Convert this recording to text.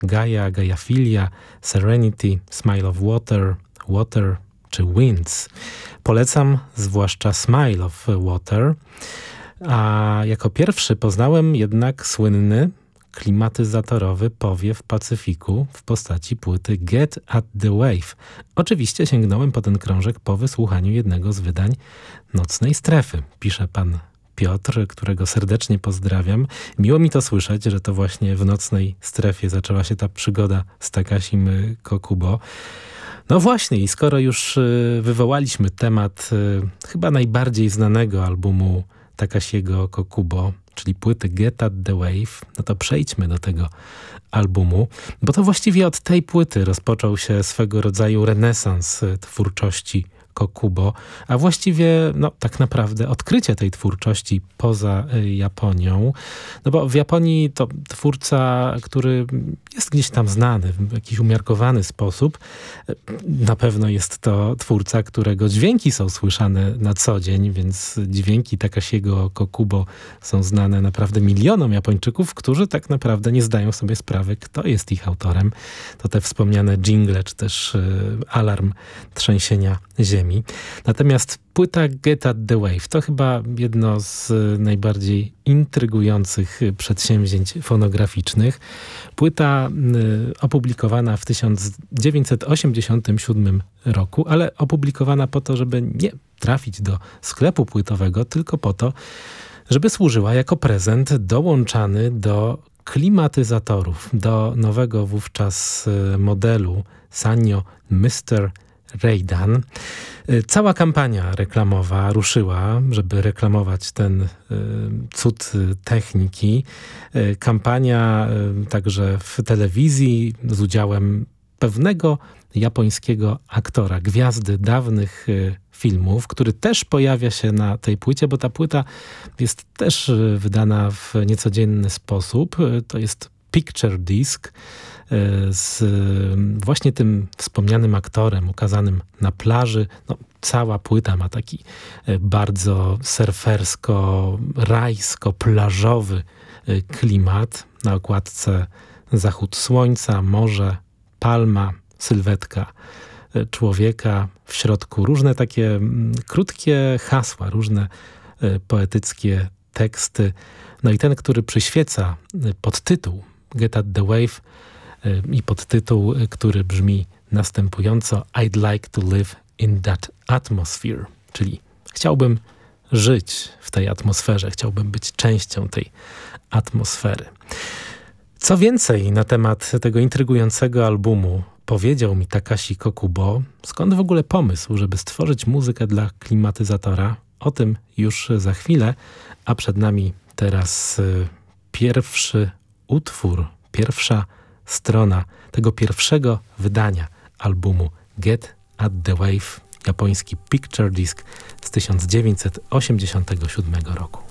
Gaia, Gaiafilia, Serenity, Smile of Water, Water czy Winds. Polecam zwłaszcza Smile of Water, a jako pierwszy poznałem jednak słynny klimatyzatorowy powiew Pacyfiku w postaci płyty Get at the Wave. Oczywiście sięgnąłem po ten krążek po wysłuchaniu jednego z wydań Nocnej Strefy, pisze pan Piotr, którego serdecznie pozdrawiam. Miło mi to słyszeć, że to właśnie w Nocnej Strefie zaczęła się ta przygoda z Takasim Kokubo. No właśnie, i skoro już wywołaliśmy temat chyba najbardziej znanego albumu Takasiego Kokubo, czyli płyty Get at the Wave, no to przejdźmy do tego albumu, bo to właściwie od tej płyty rozpoczął się swego rodzaju renesans twórczości Kokubo, a właściwie tak naprawdę odkrycie tej twórczości poza Japonią, no bo w Japonii to twórca, który jest gdzieś tam znany w jakiś umiarkowany sposób. Na pewno jest to twórca, którego dźwięki są słyszane na co dzień, więc dźwięki Takasiego Kokubo są znane naprawdę milionom Japończyków, którzy tak naprawdę nie zdają sobie sprawy, kto jest ich autorem. To te wspomniane dżingle, czy też alarm trzęsienia ziemi. Natomiast płyta Get at the Wave to chyba jedno z najbardziej intrygujących przedsięwzięć fonograficznych. Płyta opublikowana w 1987 roku, ale opublikowana po to, żeby nie trafić do sklepu płytowego, tylko po to, żeby służyła jako prezent dołączany do klimatyzatorów, do nowego wówczas modelu Sanyo Mr. Raydan. Cała kampania reklamowa ruszyła, żeby reklamować ten cud techniki. Kampania także w telewizji z udziałem pewnego japońskiego aktora, gwiazdy dawnych filmów, który też pojawia się na tej płycie, bo ta płyta jest też wydana w niecodzienny sposób. To jest picture disc z właśnie tym wspomnianym aktorem ukazanym na plaży. Cała płyta ma taki bardzo surfersko-rajsko-plażowy klimat. Na okładce zachód słońca, morze, palma, sylwetka człowieka, w środku różne takie krótkie hasła, różne poetyckie teksty. No i ten, który przyświeca podtytuł Get at the Wave i podtytuł, który brzmi następująco: I'd like to live in that atmosphere, czyli chciałbym żyć w tej atmosferze, chciałbym być częścią tej atmosfery. Co więcej na temat tego intrygującego albumu powiedział mi Takashi Kokubo, skąd w ogóle pomysł, żeby stworzyć muzykę dla klimatyzatora, o tym już za chwilę, a przed nami teraz pierwszy utwór, pierwsza strona tego pierwszego wydania albumu Get at the Wave, japoński picture disc z 1987 roku.